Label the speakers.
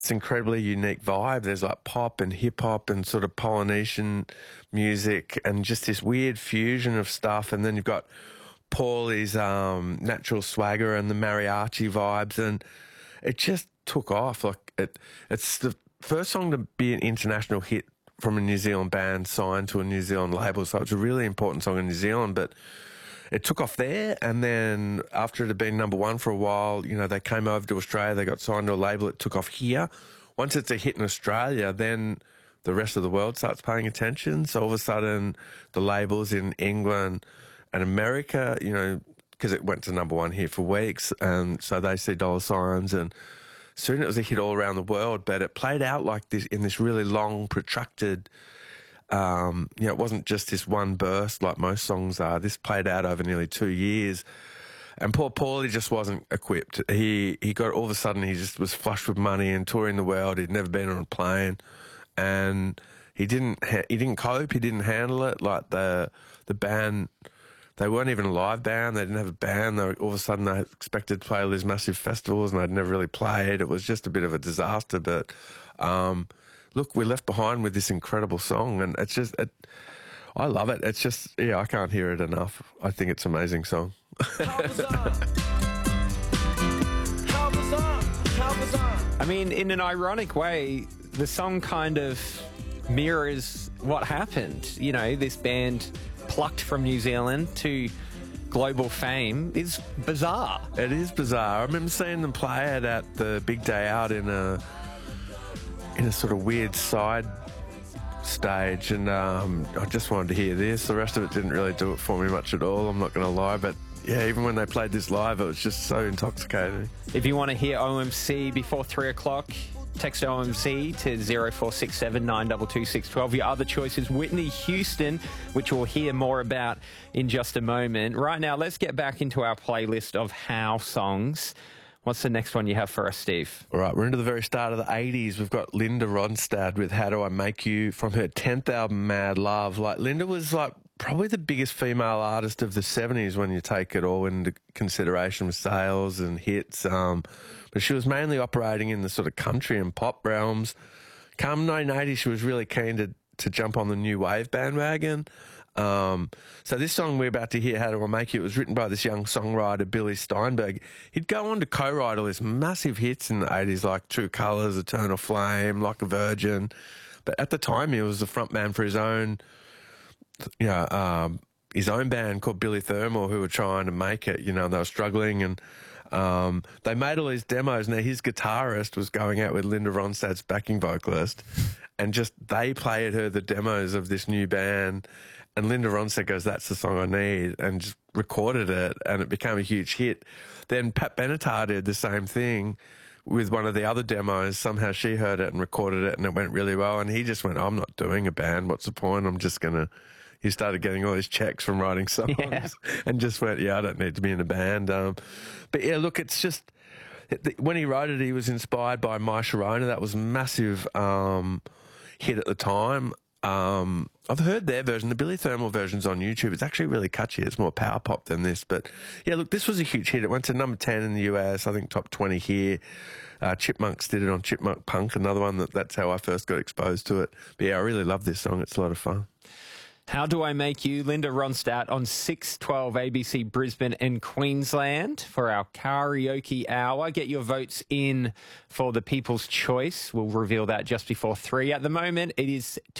Speaker 1: It's incredibly unique vibe. There's like pop and hip hop and sort of Polynesian music and just this weird fusion of stuff. And then you've got Paulie's natural swagger and the mariachi vibes, and it just took off. Like it's the first song to be an international hit from a New Zealand band signed to a New Zealand label, so it's a really important song in New Zealand, but it took off there, and then after it had been number one for a while, you know, they came over to Australia, they got signed to a label, it took off here. Once it's a hit in Australia, then the rest of the world starts paying attention, so all of a sudden the labels in England and America, you know, because it went to number one here for weeks, and so they see dollar signs, and soon it was a hit all around the world, but it played out like this in this really long, protracted, you know, it wasn't just this one burst like most songs are. This played out over nearly 2 years. And poor Paulie just wasn't equipped. He got, all of a sudden, he just was flush with money and touring the world. He'd never been on a plane. And he didn't cope, he didn't handle it. Like the band, they weren't even a live band. They didn't have a band. All of a sudden, they expected to play all these massive festivals, and they'd never really played. It was just a bit of a disaster. But look, we're left behind with this incredible song, and it's just, I love it. It's just, yeah, I can't hear it enough. I think it's an amazing song.
Speaker 2: I mean, in an ironic way, the song kind of mirrors what happened. You know, this band plucked from New Zealand to global fame is bizarre.
Speaker 1: It is bizarre. I remember seeing them play it at the Big Day Out in a sort of weird side stage, and I just wanted to hear this. The rest of it didn't really do it for me much at all, I'm not going to lie, but yeah, even when they played this live, it was just so intoxicating.
Speaker 2: If you want to hear OMC before 3 o'clock, text OMC to 0467 922 612. Your other choice is Whitney Houston, which we'll hear more about in just a moment. Right now, let's get back into our playlist of How songs. What's the next one you have for us, Steve?
Speaker 1: All right, we're into the very start of the 80s. We've got Linda Ronstadt with How Do I Make You from her 10th album, Mad Love. Like, Linda was like probably the biggest female artist of the 70s when you take it all into consideration with sales and hits. But she was mainly operating in the sort of country and pop realms. Come 1980, she was really keen to jump on the new wave bandwagon. So this song we're about to hear, How Do I Make You, it was written by this young songwriter, Billy Steinberg. He'd go on to co-write all these massive hits in the 80s, like True Colours, Eternal Flame, Like a Virgin. But at the time, he was the frontman for his own, you know, his own band called Billy Thermal, who were trying to make it. You know, they were struggling, and they made all these demos. Now, his guitarist was going out with Linda Ronstadt's backing vocalist, and just they played her the demos of this new band. And Linda Ronstadt goes, "That's the song I need," and just recorded it, and it became a huge hit. Then Pat Benatar did the same thing with one of the other demos. Somehow she heard it and recorded it, and it went really well. And he just went, "I'm not doing a band. What's the point? I'm just going to..." He started getting all these checks from writing songs, and just went, "Yeah, I don't need to be in a band." But yeah, look, it's just... When he wrote it, he was inspired by My Sharona. That was a massive hit at the time. I've heard their version. The Billy Thermal version's on YouTube. It's actually really catchy. It's more power pop than this. But yeah, look, this was a huge hit. It went to number 10 in the US, I think top 20 here. Chipmunks did it on Chipmunk Punk, another one that's how I first got exposed to it. But yeah, I really love this song. It's a lot of fun.
Speaker 2: How Do I Make You, Linda Ronstadt on 612 ABC Brisbane and Queensland for our karaoke hour. Get your votes in for the People's Choice. We'll reveal that just before 3. At the moment, it is